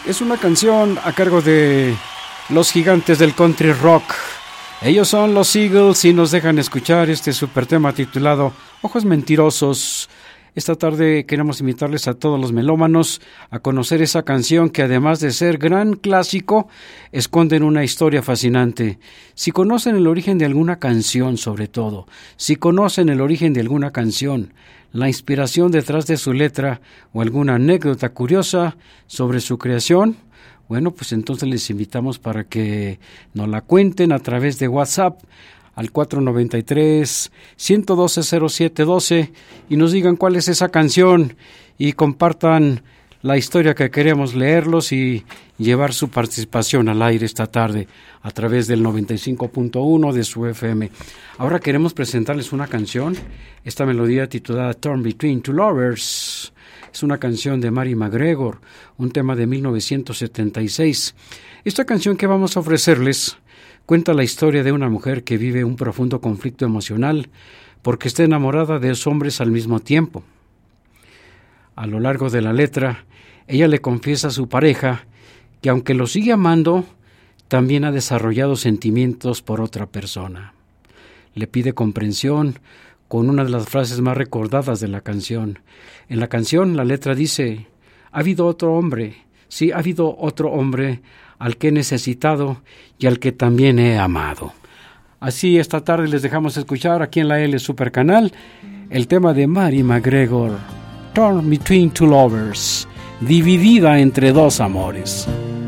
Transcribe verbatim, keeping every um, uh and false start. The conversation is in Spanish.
Es una canción a cargo de los gigantes del country rock. Ellos son los Eagles y nos dejan escuchar este super tema titulado Ojos Mentirosos. Esta tarde queremos invitarles a todos los melómanos a conocer esa canción que, además de ser gran clásico, esconden una historia fascinante. Si conocen el origen de alguna canción, sobre todo, si conocen el origen de alguna canción, la inspiración detrás de su letra o alguna anécdota curiosa sobre su creación, bueno, pues entonces les invitamos para que nos la cuenten a través de WhatsApp al cuatro nueve tres, uno uno dos, cero siete uno dos y nos digan cuál es esa canción y compartan la historia que queremos leerlos y llevar su participación al aire esta tarde a través del noventa y cinco punto uno de su F M. Ahora queremos presentarles una canción, esta melodía titulada Torn Between Two Lovers. Es una canción de Mary McGregor, un tema de mil novecientos setenta y seis. Esta canción que vamos a ofrecerles cuenta la historia de una mujer que vive un profundo conflicto emocional porque está enamorada de dos hombres al mismo tiempo. A lo largo de la letra, ella le confiesa a su pareja que aunque lo sigue amando, también ha desarrollado sentimientos por otra persona. Le pide comprensión con una de las frases más recordadas de la canción. En la canción, la letra dice: ha habido otro hombre, sí, ha habido otro hombre al que he necesitado y al que también he amado. Así esta tarde les dejamos escuchar aquí en la L Super Canal el tema de Mary McGregor, Torn Between Two Lovers, dividida entre dos amores.